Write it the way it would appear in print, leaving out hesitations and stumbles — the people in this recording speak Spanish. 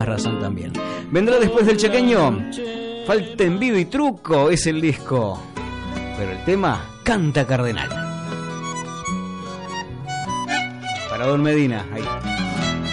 Arrasan también. Vendrá después del Chaqueño. Falta Envido y Truco es el disco. Pero el tema, Canta Cardenal. Para Don Medina, ahí.